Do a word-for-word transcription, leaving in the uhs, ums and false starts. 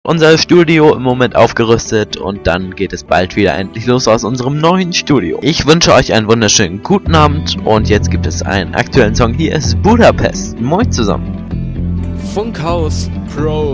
unser Studio im Moment aufgerüstet und dann geht es bald wieder endlich los aus unserem neuen Studio. Ich wünsche euch einen wunderschönen guten Abend und jetzt gibt es einen aktuellen Song. Hier ist Budapest. Moin zusammen. Funkhaus Pro.